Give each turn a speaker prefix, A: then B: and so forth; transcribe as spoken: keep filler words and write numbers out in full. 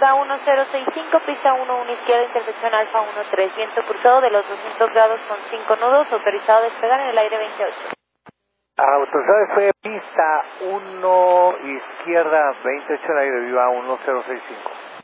A: Viva uno cero seis cinco, pista uno uno izquierda, intersección Alfa uno tres, viento cruzado de los doscientos grados con cinco nudos, autorizado a despegar en el aire veintiocho.
B: Autorizado fue pista uno izquierda veintiocho en el aire, Viva uno cero seis cinco.